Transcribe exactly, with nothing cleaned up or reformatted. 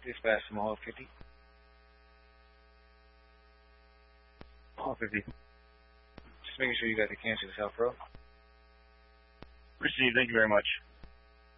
Dispatch from Hall fifty. Hall fifty. Just making sure you got the cancel South Road. Received. Thank you very much.